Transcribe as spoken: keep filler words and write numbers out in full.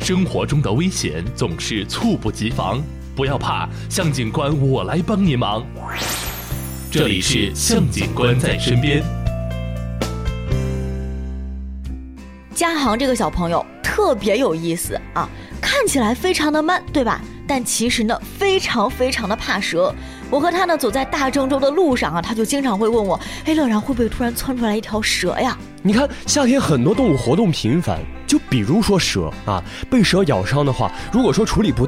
生活中的危险总是猝不及防，不要怕，向警官我来帮您忙。这里是向警官在身边。 嘉航这个小朋友特别有意思啊，看起来非常的慢，对吧？但其实呢，非常非常的怕蛇。我和他呢走在大郑州的路上啊，他就经常会问我：“哎，乐然会不会突然窜出来一条蛇呀？” 你看，夏天很多动物活动频繁，就比如说蛇啊，被蛇咬伤的话，如果说处理不